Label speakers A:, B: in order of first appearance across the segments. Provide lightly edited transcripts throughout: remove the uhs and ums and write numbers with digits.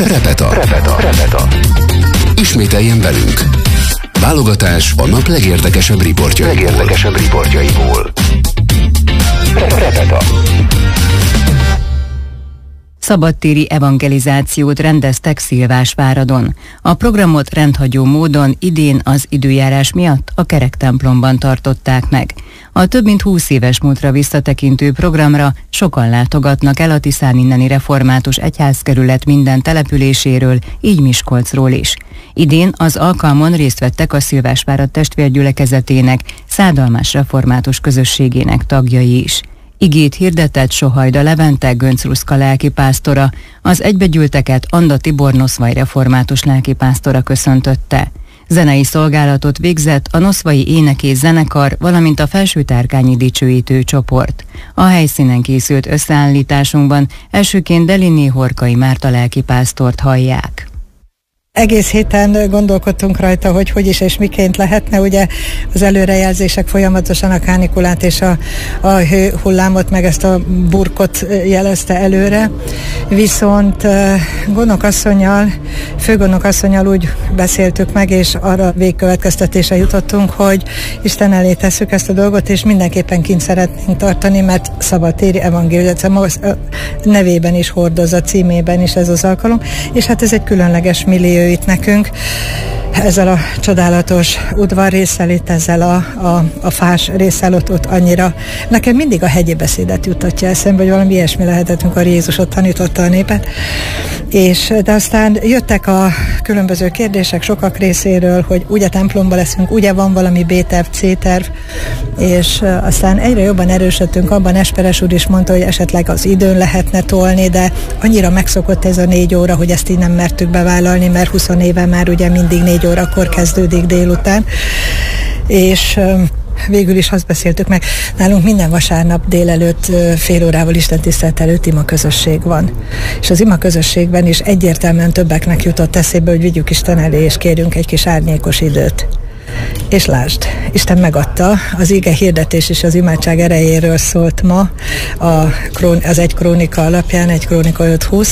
A: Repeta. Ismételjen velünk. Válogatás a nap legérdekesebb riportjaiból. Repeta.
B: Szabadtéri evangelizációt rendeztek Szilvásváradon. A programot rendhagyó módon idén az időjárás miatt a kerektemplomban tartották meg. A több mint 20 éves múltra visszatekintő programra sokan látogatnak el a Tiszán inneni református egyházkerület minden településéről, így Miskolcról is. Idén az alkalmon részt vettek a Szilvásvárad testvérgyülekezetének, Szádalmás református közösségének tagjai is. Igét hirdetett Sohajda Levente Göncruszka lelkipásztora, az egybegyűlteket Anda Tibor noszvai református lelkipásztora köszöntötte. Zenei szolgálatot végzett a noszvai énekész zenekar, valamint a Felsőtárkányi dicsőítő csoport. A helyszínen készült összeállításunkban elsőként Delinné Horkai Márta lelkipásztort hallják.
C: Egész héten gondolkodtunk rajta, hogy is és miként lehetne, ugye az előrejelzések folyamatosan a kánikulát és a hőhullámot, meg ezt a burkot jelezte előre, viszont főgondnokasszonnyal úgy beszéltük meg, és arra végkövetkeztetésre jutottunk, hogy Isten elé tesszük ezt a dolgot, és mindenképpen kint szeretnénk tartani, mert szabadtéri evangélizáció nevében is hordozza, címében is ez az alkalom, és hát ez egy különleges millió itt nekünk, ezzel a csodálatos udvarrésszel, itt ezzel a fás résszel ott annyira. Nekem mindig a hegyi beszédet jutatja eszembe, hogy valami ilyesmi lehetett, amikor Jézus ott tanította a népet. De aztán jöttek a különböző kérdések sokak részéről, hogy ugye templomba leszünk, ugye van valami B-terv, C-terv, és aztán egyre jobban erősödtünk abban, Esperes úr is mondta, hogy esetleg az időn lehetne tolni, de annyira megszokott ez a 4 óra, hogy ezt így nem mertük bevállalni, mert 20 éve már ugye mindig 4 órakor kezdődik délután, és végül is azt beszéltük meg, nálunk minden vasárnap délelőtt fél órával istentisztelet előtt imaközösség van. És az imaközösségben is egyértelműen többeknek jutott eszébe, hogy vigyük Isten elé, és kérjünk egy kis árnyékos időt. És lásd, Isten megadta, az ige hirdetés és az imádság erejéről szólt ma az 1 Krónika alapján, 1 Krónika 5:20,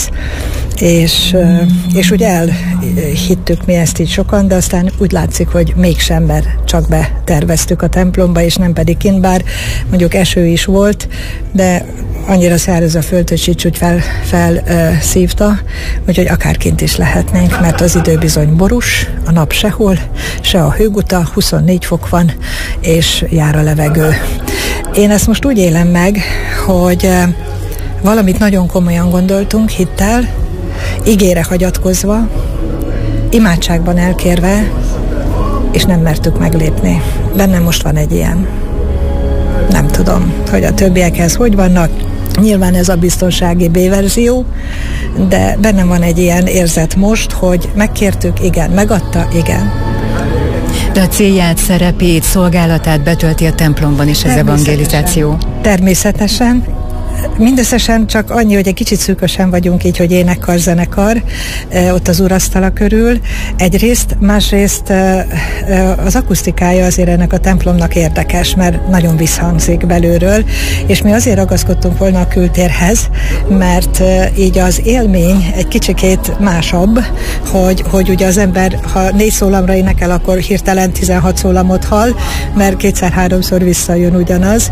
C: és úgy elhittük mi ezt így sokan, de aztán úgy látszik, hogy mégsem, mert csak beterveztük a templomba, és nem pedig kint, bár mondjuk eső is volt, de annyira száraz a föld, hogy Sics úgy felszívta, úgyhogy akár kint is lehetnénk, mert az idő bizony borús, a nap sehol, se a hőguta, 24 fok van, és jár a levegő. Én ezt most úgy élem meg, hogy valamit nagyon komolyan gondoltunk, hittel, igére hagyatkozva, imádságban elkérve, és nem mertük meglépni. Bennem most van egy ilyen. Nem tudom, hogy a többiekhez hogy vannak. Nyilván ez a biztonsági B-verzió, de bennem van egy ilyen érzet most, hogy megkértük, igen, megadta, igen.
B: De a célját, szerepét, szolgálatát betölti a templomban is az evangelizáció.
C: Természetesen. Mindösszesen csak annyi, hogy egy kicsit szűkösen vagyunk így, hogy énekkar, zenekar ott az urasztala körül. Egyrészt, másrészt az akusztikája azért ennek a templomnak érdekes, mert nagyon visszhangzik belülről, és mi azért ragaszkodtunk volna a kültérhez, mert így az élmény egy kicsikét másabb, hogy ugye az ember, ha 4 szólamra énekel, akkor hirtelen 16 szólamot hall, mert 2-3-szor visszajön ugyanaz.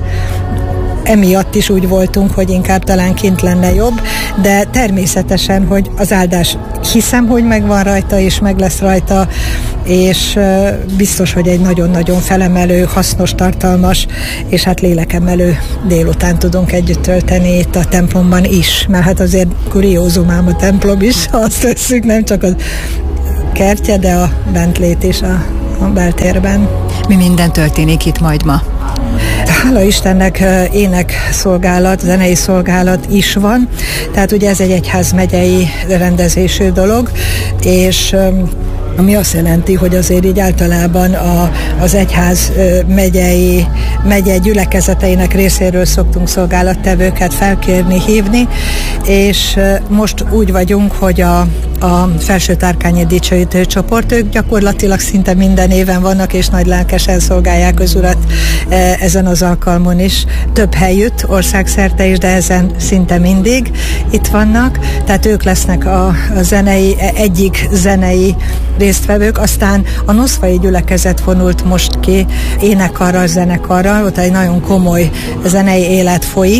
C: Emiatt is úgy voltunk, hogy inkább talán kint lenne jobb, de természetesen, hogy az áldás hiszem, hogy megvan rajta, és meg lesz rajta, és biztos, hogy egy nagyon-nagyon felemelő, hasznos, tartalmas, és hát lélekemelő délután tudunk együtt tölteni itt a templomban is, mert hát azért kuriózum ám a templom is, ha azt tesszük, nem csak a kertje, de a bentlét is a beltérben.
B: Mi minden történik itt majd ma?
C: Hála Istennek énekszolgálat, zenei szolgálat is van, tehát ugye ez egy egyházmegyei rendezésű dolog, és ami azt jelenti, hogy azért így általában az egyház megye gyülekezeteinek részéről szoktunk szolgálattevőket felkérni, hívni, és most úgy vagyunk, hogy a Felső Tárkányi Dicsőítő Csoport. Ők gyakorlatilag szinte minden éven vannak, és nagy lelkesen szolgálják az Urat ezen az alkalmon is. Több helyütt, országszerte is, de ezen szinte mindig itt vannak. Tehát ők lesznek a egyik zenei résztvevők. Aztán a Noszfai gyülekezet vonult most ki énekarral, zenekarral, ott egy nagyon komoly zenei élet folyik,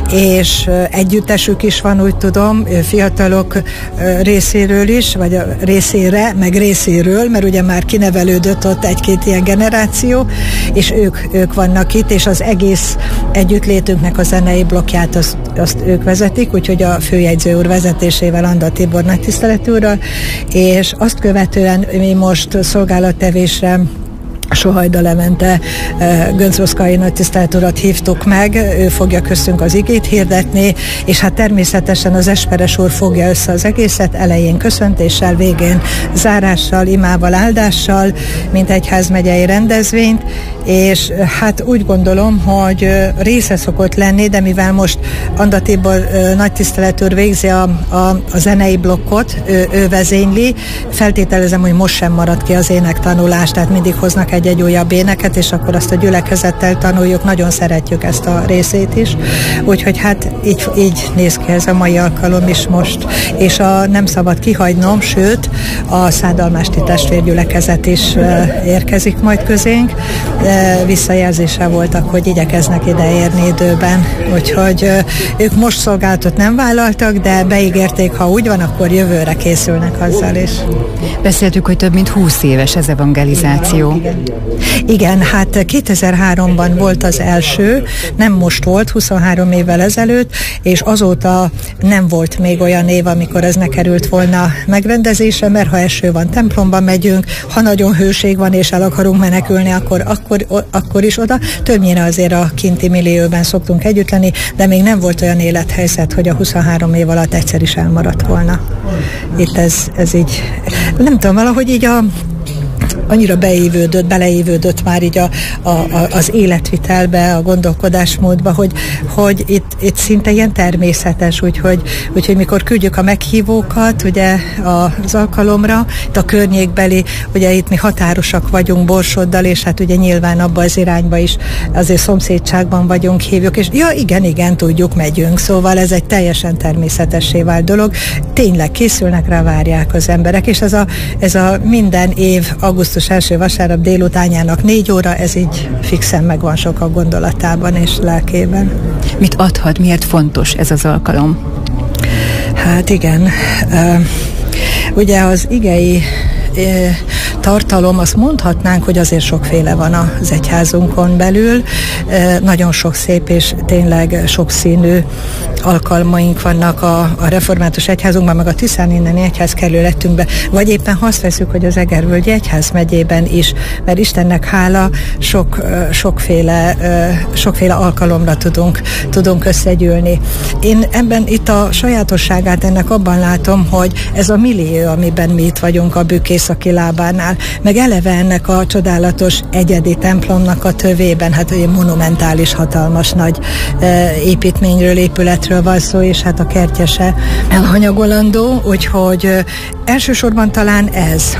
C: és együttesük is van, úgy tudom, fiatalok részéről is, vagy a részére, meg részéről, mert ugye már kinevelődött ott egy-két ilyen generáció, és ők vannak itt, és az egész együttlétünknek a zenei blokkját azt ők vezetik, úgyhogy a főjegyző úr vezetésével, Anda Tibor nagytiszteletű úrral, és azt követően mi most szolgálattevésre Sohajda Levente Göncz-Roszkai nagytiszteletű urat hívtuk meg, ő fogja köztünk az igét hirdetni, és hát természetesen az Esperes úr fogja össze az egészet, elején köszöntéssel, végén zárással, imával, áldással, mint egyházmegyei rendezvényt, és hát úgy gondolom, hogy része szokott lenni, de mivel most Anda Tibor nagytiszteletű úr végzi a zenei blokkot, ő vezényli, feltételezem, hogy most sem marad ki az énektanulás, tehát mindig hoznak egy újabb éneket, és akkor azt a gyülekezettel tanuljuk, nagyon szeretjük ezt a részét is, úgyhogy hát így néz ki ez a mai alkalom is most, és nem szabad kihagynom, sőt, a Szádalmásti testvérgyülekezet is érkezik majd közénk, visszajelzése voltak, hogy igyekeznek ideérni időben, úgyhogy ők most szolgálatot nem vállaltak, de beígérték, ha úgy van, akkor jövőre készülnek azzal is.
B: Beszéltük, hogy több mint 20 éves ez evangelizáció.
C: Igen, hát 2003-ban volt az első, nem most volt, 23 évvel ezelőtt, és azóta nem volt még olyan év, amikor ez ne került volna megrendezésre, mert ha eső van, templomba megyünk, ha nagyon hőség van és el akarunk menekülni, akkor is oda. Többnyire azért a kinti millióben szoktunk együtt lenni, de még nem volt olyan élethelyzet, hogy a 23 év alatt egyszer is elmaradt volna. Itt ez így, nem tudom, valahogy így annyira beleívődött már így az életvitelbe, a gondolkodásmódba, hogy itt szinte ilyen természetes, úgyhogy mikor küldjük a meghívókat, ugye az alkalomra, itt a környékbeli, ugye itt mi határosak vagyunk Borsoddal, és hát ugye nyilván abba az irányba is azért szomszédságban vagyunk, hívjuk, és ja, igen, tudjuk, megyünk, szóval ez egy teljesen természetessé vált dolog. Tényleg készülnek rá, várják az emberek, és ez a minden év augusztus első vasárnap délutánjának 4 óra, ez így fixen megvan sokak gondolatában és lelkében.
B: Mit adhat, miért fontos ez az alkalom?
C: Hát igen, ugye az igei tartalom, azt mondhatnánk, hogy azért sokféle van az egyházunkon belül. Nagyon sok szép és tényleg sokszínű alkalmaink vannak a református egyházunkban, meg a Tiszáninneni egyházkerületünkben, vagy éppen ha azt veszük, hogy az Egervölgyi egyházmegyében is, mert Istennek hála sokféle alkalomra tudunk összegyűlni. Én ebben itt a sajátosságát ennek abban látom, hogy ez a millió, amiben mi itt vagyunk a Bükk északi lábánál, meg eleve ennek a csodálatos egyedi templomnak a tövében, hát egy monumentális, hatalmas nagy építményről, épületről van szó, és hát a kertje se elhanyagolandó, úgyhogy elsősorban talán ez,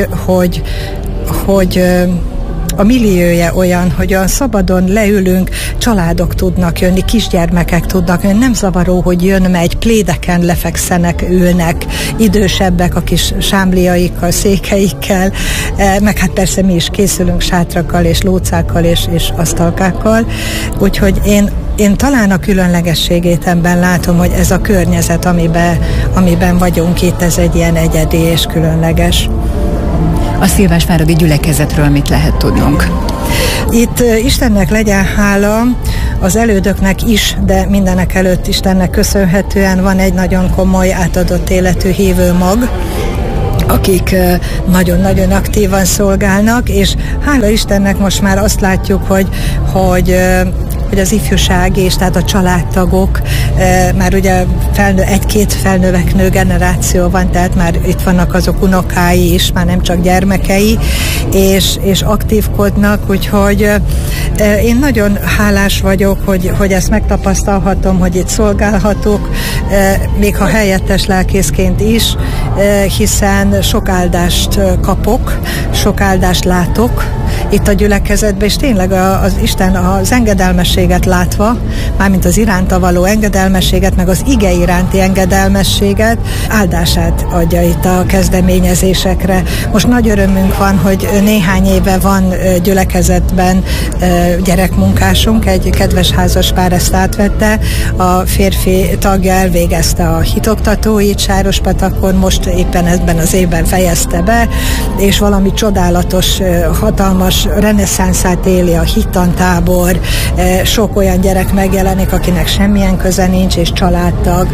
C: hogy a milliója olyan, hogy olyan szabadon leülünk, családok tudnak jönni, kisgyermekek tudnak jönni, nem zavaró, hogy jön-megy, plédeken lefekszenek, ülnek, idősebbek a kis sámliaikkal, székeikkel, meg hát persze mi is készülünk sátrakkal és lócákkal és asztalkákkal, úgyhogy én talán a különlegességét ebben látom, hogy ez a környezet, amiben vagyunk itt, ez egy ilyen egyedi és különleges.
B: A Szilvásváradi gyülekezetről mit lehet tudnunk?
C: Itt Istennek legyen hála, az elődöknek is, de mindenek előtt Istennek köszönhetően van egy nagyon komoly, átadott életű hívő mag, akik nagyon-nagyon aktívan szolgálnak, és hála Istennek most már azt látjuk, hogy hogy az ifjúság és tehát a családtagok, már ugye egy-két felnövekvő generáció van, tehát már itt vannak azok unokái is, már nem csak gyermekei, és aktívkodnak, úgyhogy én nagyon hálás vagyok, hogy ezt megtapasztalhatom, hogy itt szolgálhatok, még ha helyettes lelkészként is, hiszen sok áldást kapok, sok áldást látok itt a gyülekezetben, és tényleg az Isten az engedelmességet látva, mármint az iránta való engedelmességet, meg az ige iránti engedelmességet, áldását adja itt a kezdeményezésekre. Most nagy örömünk van, hogy néhány éve van gyülekezetben gyerekmunkásunk, egy kedves házaspár ezt átvette, a férfi tagja elvégezte a hitoktatóit Sárospatakon, most éppen ebben az évben fejezte be, és valami csodálatos, hatalmas reneszánszát éli a hittantábor, sok olyan gyerek megjelenik, akinek semmilyen köze nincs, és családtag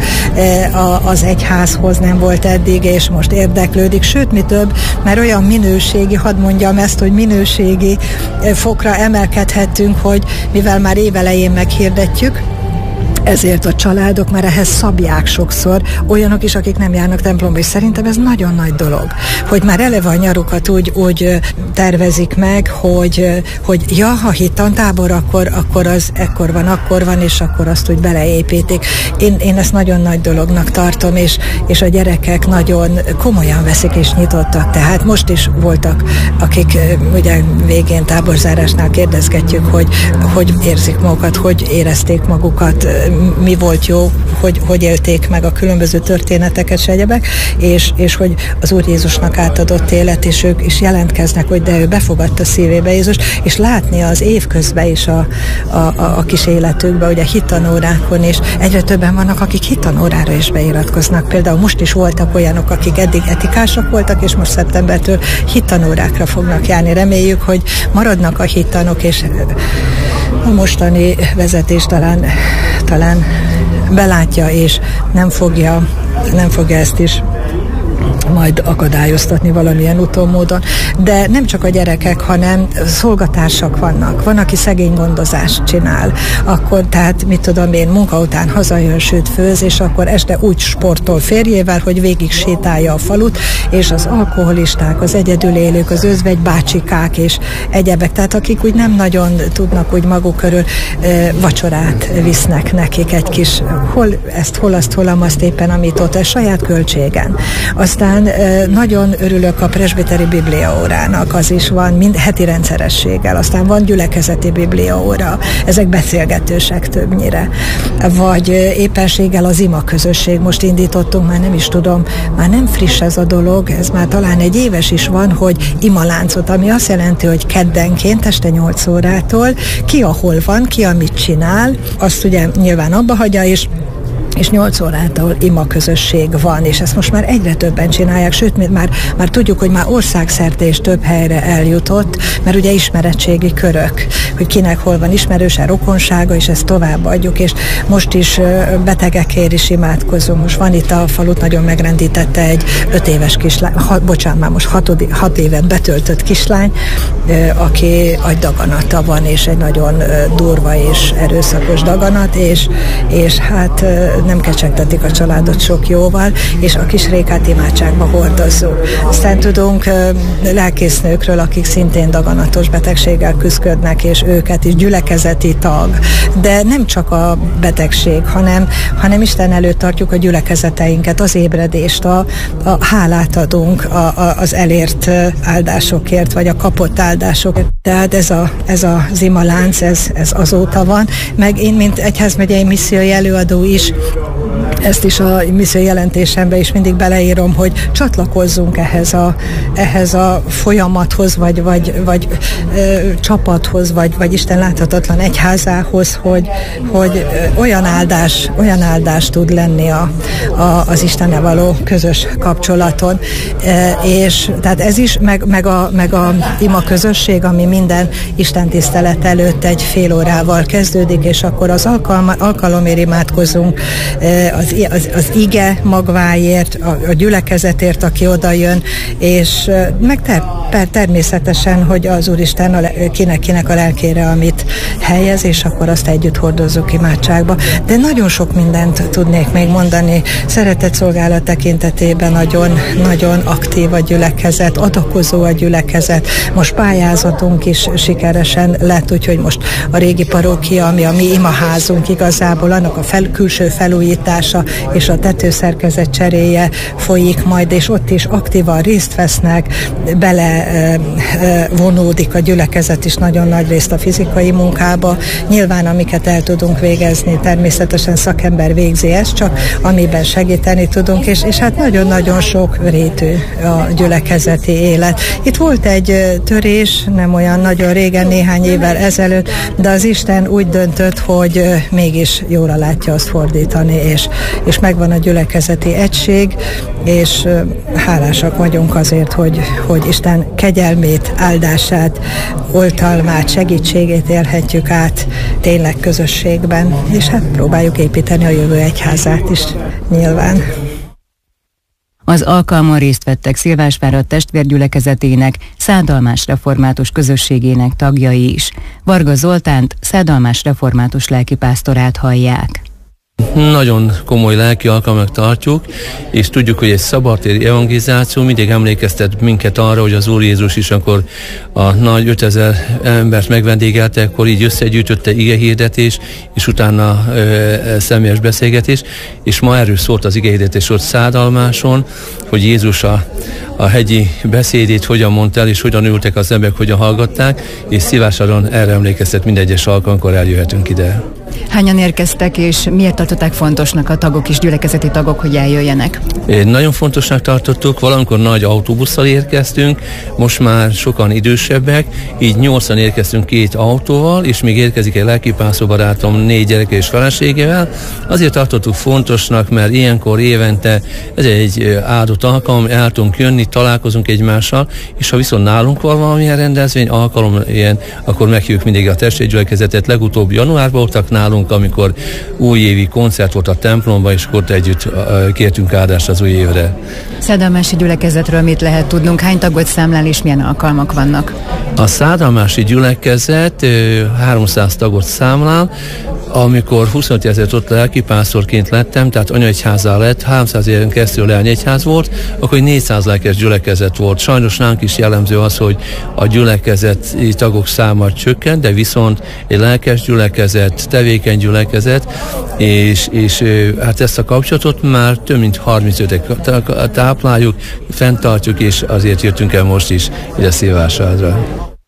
C: az egyházhoz nem volt eddig, és most érdeklődik, sőt, mi több, mert olyan minőségi, hadd mondjam ezt, hogy minőségi fokra emelkedhettünk, hogy mivel már évelején meghirdetjük, ezért a családok már ehhez szabják sokszor, olyanok is, akik nem járnak templomba, és szerintem ez nagyon nagy dolog, hogy már eleve a nyarukat úgy tervezik meg, hogy ja, ha hittantábor, akkor az ekkor van, és akkor azt úgy beleépítik. Én ezt nagyon nagy dolognak tartom, és a gyerekek nagyon komolyan veszik és nyitottak, tehát most is voltak, akik ugye végén táborzárásnál kérdezgetjük, hogy érzik magukat, hogy érezték magukat, mi volt jó, hogy élték meg a különböző történeteket, s egyebek, és hogy az Úr Jézusnak átadott élet, és ők is jelentkeznek, hogy de ő befogadta szívébe Jézust, és látni az évközben is a kis életükben, ugye hittanórákon is. Egyre többen vannak, akik hittanórára is beiratkoznak. Például most is voltak olyanok, akik eddig etikások voltak, és most szeptembertől hittanórákra fognak járni. Reméljük, hogy maradnak a hittanok, és a mostani vezetés talán belátja, és nem fogja ezt is majd akadályoztatni valamilyen úton, módon. De nem csak a gyerekek, hanem szolgatársak vannak. Van, aki szegénygondozást csinál. Akkor, tehát mit tudom én, munka után hazajön, sőt főz, és akkor este úgy sportol férjével, hogy végig sétálja a falut, és az alkoholisták, az egyedülélők, az özvegybácsikák és egyebek, tehát akik úgy nem nagyon tudnak úgy maguk körül vacsorát visznek nekik egy kis, hol azt éppen, amit ott, a saját költségen. Aztán nagyon örülök a presbiteri bibliaórának, az is van heti rendszerességgel, aztán van gyülekezeti bibliaóra, ezek beszélgetősek többnyire, vagy éppenséggel az ima közösség, most indítottunk, már nem is tudom, már nem friss ez a dolog, ez már talán egy éves is van, hogy imaláncot, ami azt jelenti, hogy keddenként este 8 órától, ki ahol van, ki amit csinál, azt ugye nyilván abba hagyja, és 8 órától ima közösség van, és ezt most már egyre többen csinálják, sőt, már tudjuk, hogy már országszerte és több helyre eljutott, mert ugye ismeretségi körök, hogy kinek hol van ismerőse, rokonsága, és ezt továbbadjuk, és most is betegekért is imádkozunk. Most van itt a falut, nagyon megrendítette egy 5 éves kislány, már most 6 évet betöltött kislány, aki agydaganata van, és egy nagyon durva és erőszakos daganat, és hát nem kecsegtetik a családot sok jóval, és a kis Rékát imádságba hordozzuk. Aztán tudunk lelkésznőkről, akik szintén daganatos betegséggel küzdködnek, és őket is gyülekezeti tag. De nem csak a betegség, hanem Isten előtt tartjuk a gyülekezeteinket, az ébredést, a hálát adunk az elért áldásokért, vagy a kapott áldásokért. Tehát ez az imalánc, ez azóta van, meg én, mint egyházmegyei missziói előadó is, ezt is a misszió jelentésemben is mindig beleírom, hogy csatlakozzunk ehhez a folyamathoz, vagy csapathoz, vagy Isten láthatatlan egyházához, hogy olyan áldás tud lenni az Istennel való közös kapcsolaton. És tehát ez is, meg a ima közösség, ami minden Isten tisztelet előtt egy fél órával kezdődik, és akkor az alkalomért imádkozunk, az az ige magváért, a gyülekezetért, aki oda jön, és meg természetesen, hogy az Úristen kinek a lelkére, amit helyez, és akkor azt együtt hordozzuk imádságba. De nagyon sok mindent tudnék még mondani. Szeretetszolgálat tekintetében nagyon aktív a gyülekezet, adakozó a gyülekezet. Most pályázatunk is sikeresen lett, úgyhogy most a régi parókia, ami a mi imaházunk igazából, annak a külső felújítása és a tetőszerkezet cseréje folyik majd, és ott is aktívan részt vesznek, bele vonódik a gyülekezet is nagyon nagy részt a fizikai munkába. Nyilván, amiket el tudunk végezni, természetesen szakember végzi ezt, csak amiben segíteni tudunk, és hát nagyon-nagyon sok rétű a gyülekezeti élet. Itt volt egy törés, nem olyan nagyon régen, néhány évvel ezelőtt, de az Isten úgy döntött, hogy mégis jóra látja azt fordítani, és megvan a gyülekezeti egység, és hálásak vagyunk azért, hogy Isten kegyelmét, áldását, oltalmát, segítségét élhetjük át tényleg közösségben, és hát próbáljuk építeni a jövő egyházát is nyilván.
B: Az alkalmon részt vettek Szilvásvárad testvérgyülekezetének, Szádalmás református közösségének tagjai is. Varga Zoltánt, Szádalmás református lelkipásztorát hallják.
D: Nagyon komoly lelki alkalmak tartjuk, és tudjuk, hogy egy szabadtéri evangelizáció mindig emlékeztet minket arra, hogy az Úr Jézus is, akkor a nagy 5000 embert megvendégelte, akkor így összegyűjtötte igehirdetés, és utána személyes beszélgetés, és ma erről szólt az igehirdetés ott Szádalmáson, hogy Jézus a hegyi beszédét hogyan mondta el, és hogyan ültek az emberek, hogyan hallgatták, és Szilvásvádon erre emlékeztet minden egyes alkalomkor eljöhetünk ide.
B: Hányan érkeztek, és miért tartották fontosnak a tagok és gyülekezeti tagok, hogy eljöjjenek?
D: Nagyon fontosnak tartottuk, valamikor nagy autóbusszal érkeztünk, most már sokan idősebbek, így 8-an érkeztünk 2 autóval, és még érkezik egy lelkipásztor barátom 4 gyereke és feleségével. Azért tartottuk fontosnak, mert ilyenkor évente ez egy áldott alkalom, el tudunk jönni, találkozunk egymással, és ha viszont nálunk van valamilyen rendezvény, alkalom ilyen, akkor meghívjuk mindig a testvérgyülekezetet. Legutóbb januárban voltak nálunk, amikor újévi koncert volt a templomban, és akkor együtt kértünk áldást az új évre.
B: Szádalmási gyülekezetről mit lehet tudnunk? Hány tagot számlál, és milyen alkalmak vannak?
D: A Szádalmási gyülekezet 300 tagot számlál. Amikor 25 ezeret ott lelkipásztorként lettem, tehát anyaegyházá lett, 300 éven keresztül leányegyház volt, akkor egy 400 lelkes gyülekezet volt. Sajnos nálunk is jellemző az, hogy a gyülekezeti tagok száma csökkent, de viszont egy lelkes gyülekezet, tevékeny gyülekezet, és hát ezt a kapcsolatot már több mint 35-et tápláljuk, fenntartjuk, és azért jöttünk el most is ide Szilvásvádra.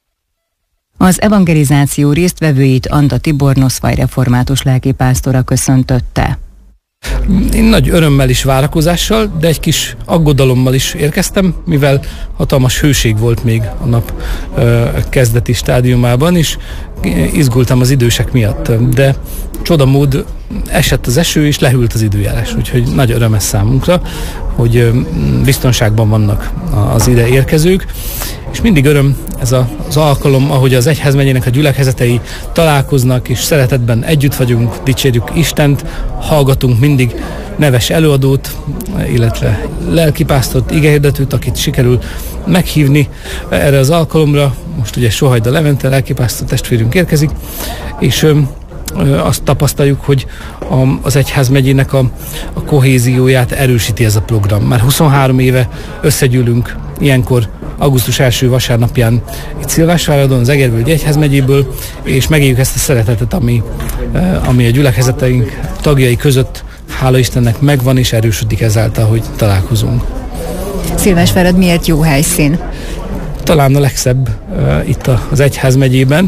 B: Az evangelizáció résztvevőit Anda Tibor Noszfaj református lelkipásztora köszöntötte.
E: Én nagy örömmel és várakozással, de egy kis aggodalommal is érkeztem, mivel hatalmas hőség volt még a nap kezdeti stádiumában, és izgultam az idősek miatt, de csodamód esett az eső, és lehűlt az időjárás, úgyhogy nagy öröm ez számunkra, hogy biztonságban vannak az ide érkezők, és mindig öröm ez az alkalom, ahogy az egyházmegyének a gyülekezetei találkoznak, és szeretetben együtt vagyunk, dicsérjük Istent, hallgatunk mindig neves előadót, illetve lelkipásztort, igehirdetőt, akit sikerül meghívni erre az alkalomra. Most ugye Sohajda Levente lelkipásztor testvérünk érkezik, és azt tapasztaljuk, hogy az egyházmegyének a kohézióját erősíti ez a program. Már 23 éve összegyűlünk ilyenkor augusztus első vasárnapján itt Szilvásváradon, az Egervölgyi Egyházmegyéből, és megéljük ezt a szeretetet, ami a gyülekezeteink tagjai között, hála Istennek, megvan, és erősödik ezáltal, hogy találkozunk.
B: Szilvásvárad miért jó helyszín?
E: Talán a legszebb itt az Egyházmegyében.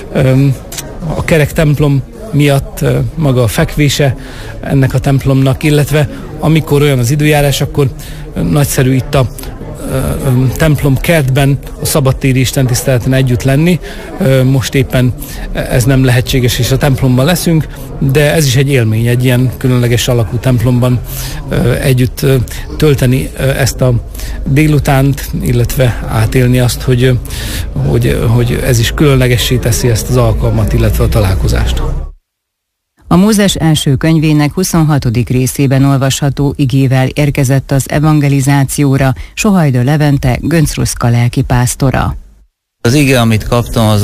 E: A kerek templom miatt maga a fekvése ennek a templomnak, illetve amikor olyan az időjárás, akkor nagyszerű itt a templom kertben a szabadtéri istentiszteleten együtt lenni. Most éppen ez nem lehetséges, és a templomban leszünk, de ez is egy élmény, egy ilyen különleges alakú templomban együtt tölteni ezt a délutánt, illetve átélni azt, hogy ez is különlegessé teszi ezt az alkalmat, illetve a találkozást.
B: A Mózes első könyvének 26. részében olvasható igével érkezett az evangelizációra Sohajda Levente, Göncz Ruszka lelkipásztora.
F: Az ige, amit kaptam, az